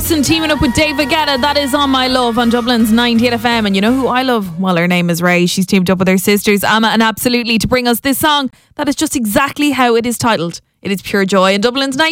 Jackson teaming up with David Guetta. That is On My Love on Dublin's 98 FM. And you know who I love? Well, her name is Ray. She's teamed up with her sisters Amma and Absolutely to bring us this song that is just exactly how it is titled. It is pure joy in Dublin's 98